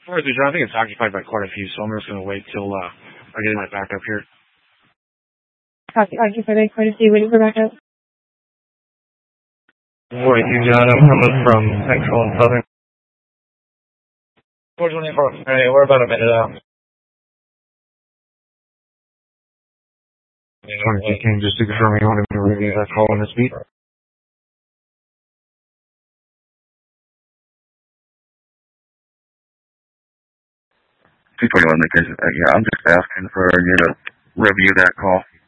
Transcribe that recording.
far as we I think it's occupied by quite a few, so I'm just going to wait till I get my backup here. Occupied by quite a few, waiting for backup. What you got? I'm coming from Central and Southern. 424. Hey, we're about a minute out. You can just confirm you want to review that call on the speed. 221, yeah, I'm just asking for you to review that call.